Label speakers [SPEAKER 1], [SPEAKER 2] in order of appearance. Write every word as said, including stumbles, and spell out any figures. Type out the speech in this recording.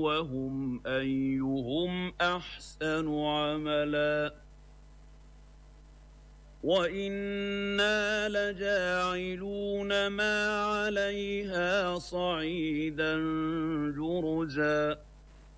[SPEAKER 1] لنبلوهم أيهم أحسن عملا وإنا لجاعلون ما عليها صعيدا جرزا